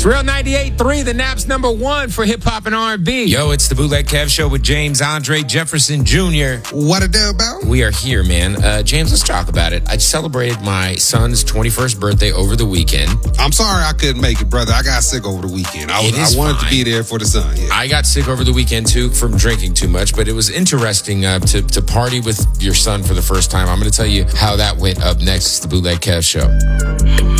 It's Real 98.3, the Nap's #1 for hip-hop and R&B. Yo, it's the Bootleg Kev Show with James Andre Jefferson Jr. What a day about? We are here, man. James, let's talk about it. I celebrated my son's 21st birthday over the weekend. I'm sorry I couldn't make it, brother. I got sick over the weekend. I wanted to be there for the son. Yeah. I got sick over the weekend, too, from drinking too much, but it was interesting to party with your son for the first time. I'm going to tell you how that went up next. It's the Bootleg Kev Show.